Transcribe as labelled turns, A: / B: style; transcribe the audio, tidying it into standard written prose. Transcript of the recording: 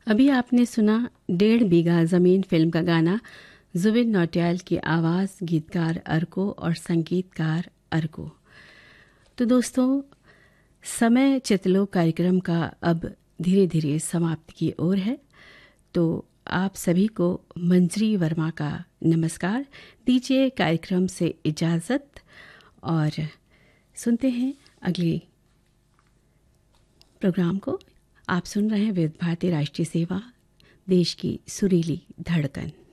A: अभी आपने सुना 1.5 बीघा ज़मीन फिल्म का गाना, जुबिन नौटियाल की आवाज़, गीतकार अर्को और संगीतकार अर्को। तो दोस्तों, समय चितलोक कार्यक्रम का अब धीरे धीरे समाप्ति की ओर है। तो आप सभी को मंजरी वर्मा का नमस्कार, दीजिए कार्यक्रम से इजाज़त और सुनते हैं अगले प्रोग्राम को। आप सुन रहे हैं विविध भारती राष्ट्रीय सेवा, देश की सुरीली धड़कन।